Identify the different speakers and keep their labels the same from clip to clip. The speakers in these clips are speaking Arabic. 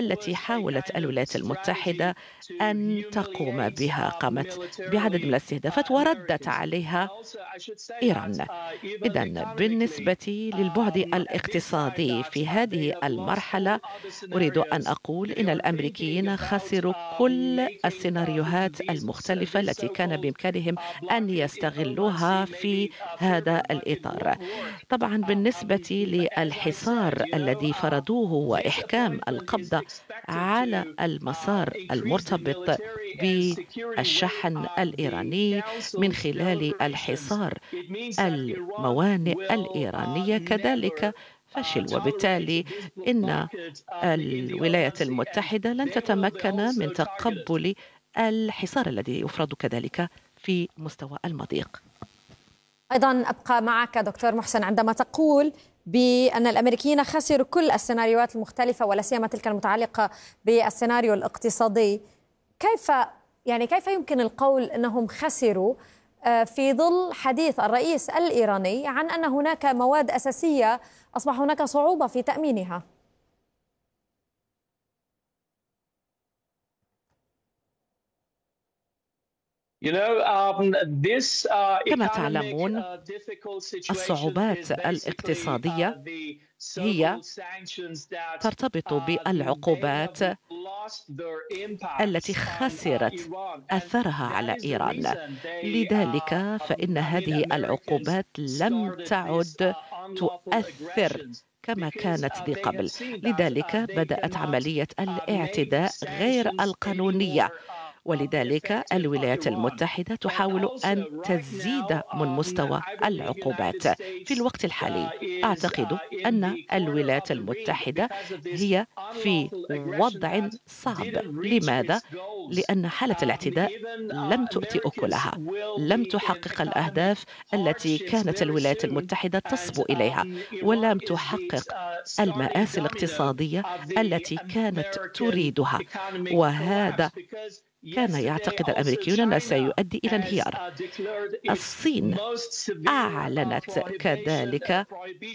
Speaker 1: التي حاولت الولايات المتحدة أن تقوم بها. قامت بعدد من الاستهدافات وردت عليها إيران. إذن بالنسبة للبعد الاقتصادي في هذه المرحلة أريد أن أقول إن الأمريكيين خسروا كل السيناريوهات المختلفة التي كان بإمكانهم أن يستغلوها في هذا الإطار. طبعا بالنسبة للحصار الذي فرضوه وإحكام القبضة على المسار المرتبط بالشحن الإيراني من خلال الحصار الموانئ الإيرانية كذلك فشل، وبالتالي إن الولايات المتحدة لن تتمكن من تقبل الحصار الذي يفرض كذلك في مستوى المضيق.
Speaker 2: أيضا أبقى معك دكتور محسن عندما تقول بأن الأمريكيين خسروا كل السيناريوهات المختلفة ولا سيما تلك المتعلقة بالسيناريو الاقتصادي. كيف يمكن القول أنهم خسروا في ظل حديث الرئيس الإيراني عن أن هناك مواد أساسية أصبح هناك صعوبة في تأمينها؟
Speaker 1: كما تعلمون الصعوبات الاقتصادية هي ترتبط بالعقوبات التي خسرت أثرها على إيران. لذلك فإن هذه العقوبات لم تعد تؤثر كما كانت ذي قبل. لذلك بدأت عملية الاعتداء غير القانونية، ولذلك الولايات المتحدة تحاول أن تزيد من مستوى العقوبات. في الوقت الحالي أعتقد أن الولايات المتحدة هي في وضع صعب. لماذا؟ لأن حالة الاعتداء لم تؤتي أكلها، لم تحقق الأهداف التي كانت الولايات المتحدة تصبو إليها، ولم تحقق المآسي الاقتصادية التي كانت تريدها، وهذا كان يعتقد الأمريكيون أنه سيؤدي إلى انهيار. الصين أعلنت كذلك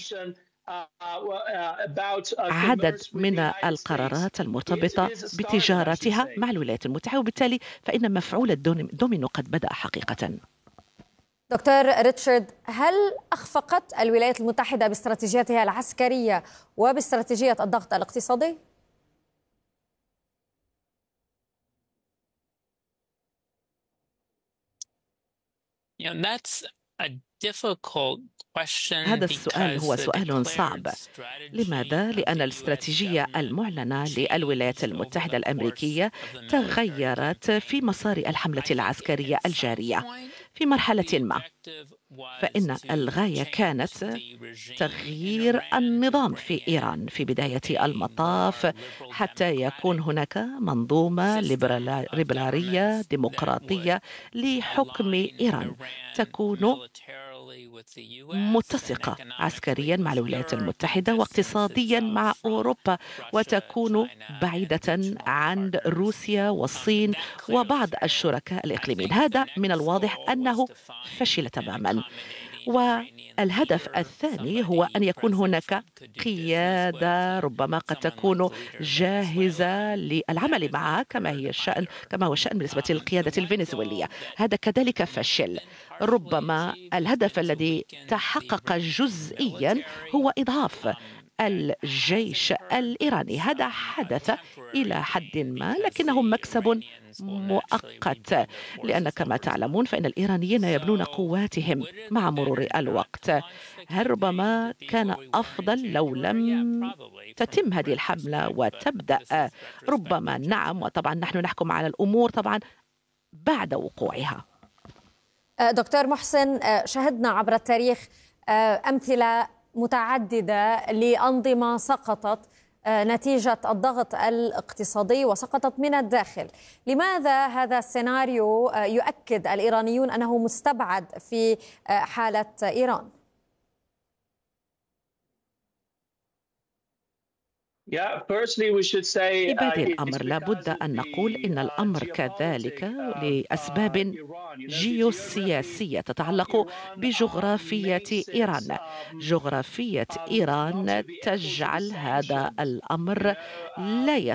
Speaker 1: عدد من القرارات المرتبطة بتجارتها مع الولايات المتحدة، وبالتالي فإن مفعول الدومينو قد بدأ حقيقة.
Speaker 2: دكتور ريتشارد، هل أخفقت الولايات المتحدة باستراتيجيتها العسكرية وباستراتيجية الضغط الاقتصادي؟
Speaker 1: هذا السؤال هو سؤال صعب. لماذا؟ لأن الاستراتيجية المعلنة للولايات المتحدة الأمريكية تغيرت في مسار الحملة العسكرية الجارية في مرحلة ما، فإن الغاية كانت تغيير النظام في إيران في بداية المطاف حتى يكون هناك منظومة ليبرالية ديمقراطية لحكم إيران تكون متسقة عسكريا مع الولايات المتحدة واقتصاديا مع أوروبا، وتكون بعيدة عن روسيا والصين وبعض الشركاء الإقليميين. هذا من الواضح أنه فشل تماما. والهدف الثاني هو أن يكون هناك قيادة ربما قد تكون جاهزة للعمل معها كما هو الشأن بالنسبة للقيادة الفنزويلية. هذا كذلك فشل. ربما الهدف الذي تحقق جزئيا هو إضعاف الجيش الإيراني. هذا حدث إلى حد ما، لكنه مكسب مؤقت، لأن كما تعلمون فإن الإيرانيين يبنون قواتهم مع مرور الوقت. هل ربما كان أفضل لو لم تتم هذه الحملة وتبدأ؟ ربما نعم، وطبعا نحن نحكم على الأمور طبعا بعد وقوعها.
Speaker 2: دكتور محسن، شهدنا عبر التاريخ أمثلة متعددة لأنظمة سقطت نتيجة الضغط الاقتصادي وسقطت من الداخل. لماذا هذا السيناريو يؤكد الإيرانيون أنه مستبعد في حالة إيران؟
Speaker 1: في بادئ الأمر لابد أن نقول إن الأمر كذلك لأسباب جيوسياسية تتعلق بجغرافية إيران. جغرافية إيران تجعل هذا الأمر لا